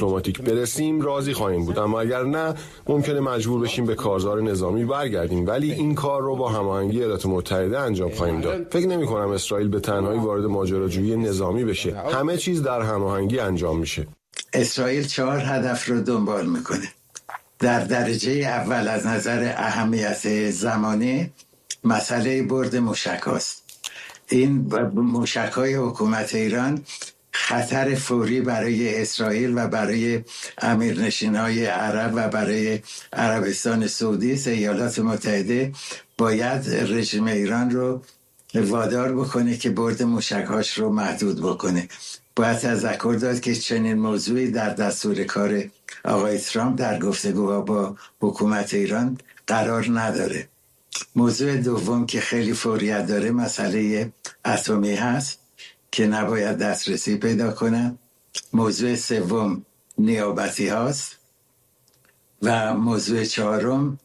دیپلماتیک برسیم راضی خواهیم بود، اما اگر نه ممکنه مجبور بشیم به کارزار نظامی برگردیم، ولی این کار رو با هماهنگی ایالات متحده انجام خواهیم داد. فکر نمی‌کنم اسرائیل به تنهایی وارد ماجراجویی نظامی بشه. همه چیز در هماهنگی انجام میشه. اسرائیل 4 هدف رو دنبال میکنه. در درجه اول از نظر اهمیت زمانی مسئله برد موشک‌هاست. این موشک‌های حکومت ایران خطر فوری برای اسرائیل و برای امیرنشین‌های عرب و برای عربستان سعودی است. ایالات متحده باید رژیم ایران رو وادار بکنه که برد موشک‌هاش رو محدود بکنه. باید تذکر داد که چنین موضوعی در دستور کار آقای ترامپ در گفتگوها با حکومت ایران قرار نداره. موضوع دوم که خیلی فوریت داره مسئله اتمی هست که نباید دسترسی پیدا کنن. موضوع سوم نیابتی هاست و موضوع چهارم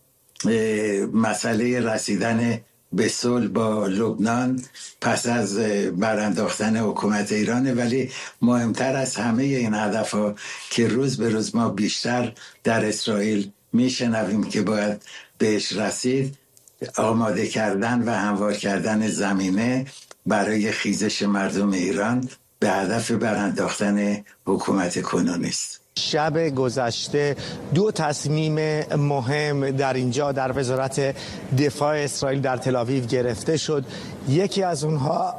مسئله رسیدن به صلح با لبنان پس از برانداختن حکومت ایرانه. ولی مهمتر از همه این هدفها که روز به روز ما بیشتر در اسرائیل میشنویم که باید بهش رسید، آماده کردن و هموار کردن زمینه برای خیزش مردم ایران به هدف برانداختن حکومت کنونی است. شب گذشته 2 تصمیم مهم در اینجا در وزارت دفاع اسرائیل در تل آویو گرفته شد. یکی از اونها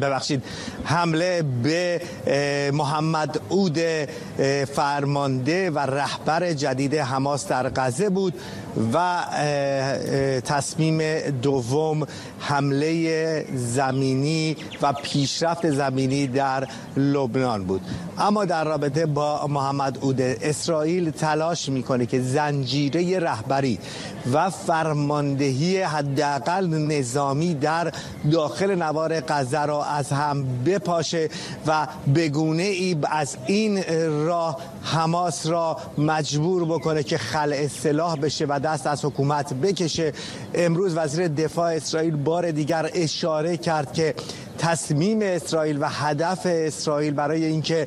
حمله به محمد عود فرمانده و رهبر جدید حماس در غزه بود و تصمیم دوم حمله زمینی و پیشرفت زمینی در لبنان بود. اما در رابطه با محمد عود اسرائیل تلاش میکنه که زنجیره رهبری و فرماندهی حداقل نظامی در داخل نوار غزه را از هم بپاشه و به گونه ای از این راه حماس را مجبور بکنه که خلع سلاح بشه و دست از حکومت بکشه. امروز وزیر دفاع اسرائیل بار دیگر اشاره کرد که تصمیم اسرائیل و هدف اسرائیل برای اینکه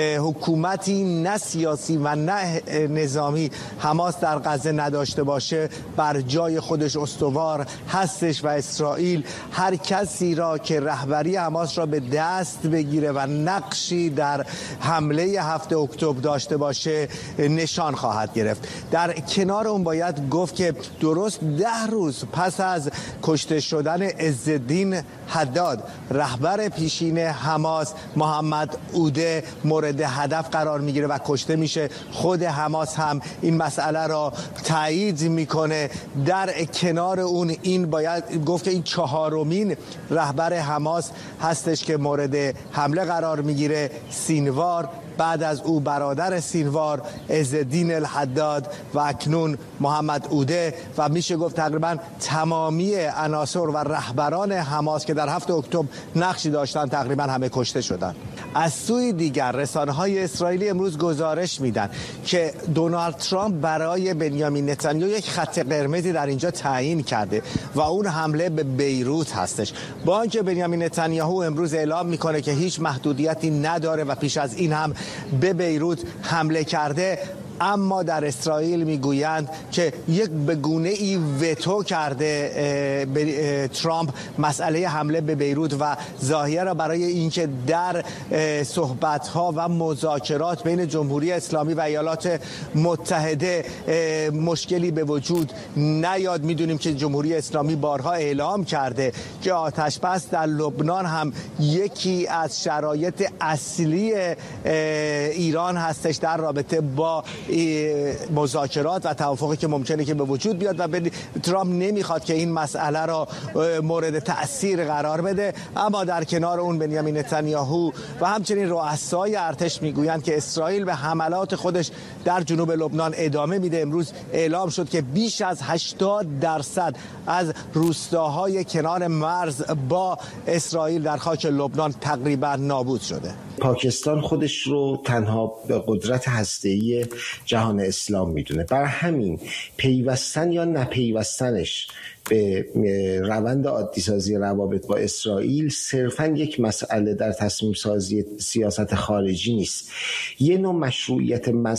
حکومتی نه سیاسی و نه نظامی حماس در غزه نداشته باشه بر جای خودش استوار هستش و اسرائیل هر کسی را که رهبری حماس را به دست بگیره و نقشی در حمله 7 اکتبر داشته باشه نشان خواهد گرفت. در کنار اون باید گفت که درست 10 روز پس از کشته شدن عزالدین حداد رهبر پیشین حماس، محمد عوده مورد هدف قرار میگیره و کشته میشه. خود حماس هم این مسئله را تایید میکنه. در کنار اون این باید گفت که این 4مین رهبر حماس هستش که مورد حمله قرار میگیره. سینوار، بعد از او برادر سینوار عزالدین الحداد و اکنون محمد عوده و میشه گفت تقریبا تمامی عناصر و رهبران حماس که در 7 اکتبر نقشی داشتن تقریبا همه کشته شدن. از سوی دیگر رسانه‌های اسرائیلی امروز گزارش میدن که دونالد ترامپ برای بنیامین نتانیاهو یک خط قرمزی در اینجا تعیین کرده و اون حمله به بیروت هستش. با اینکه بنیامین نتانیاهو امروز اعلام میکنه که هیچ محدودیتی نداره و پیش از این هم به بیروت حمله کرده، اما در اسرائیل میگویند که یک بگونه ای وتو کرده ترامپ مسئله حمله به بیروت و ظاهرا برای اینکه در صحبت‌ها و مذاکرات بین جمهوری اسلامی و ایالات متحده مشکلی به وجود نیاد. میدونیم که جمهوری اسلامی بارها اعلام کرده که آتش بس در لبنان هم یکی از شرایط اصلی ایران هستش در رابطه با مذاکرات و توافقی که ممکنه که به وجود بیاد و ترامپ نمیخواد که این مسئله را مورد تأثیر قرار بده. اما در کنار اون بنیامین نتانیاهو و همچنین رؤسای ارتش میگویند که اسرائیل به حملات خودش در جنوب لبنان ادامه میده. امروز اعلام شد که بیش از 80% از روستاهای کنار مرز با اسرائیل در خاک لبنان تقریبا نابود شده. پاکستان خودش رو تنها قدرت هسته‌ای جهان اسلام میدونه، بر همین پیوستن یا نپیوستنش به روند عادی سازی روابط با اسرائیل صرفاً یک مسئله در تصمیم سازی سیاست خارجی نیست، یه نوع مشروعیت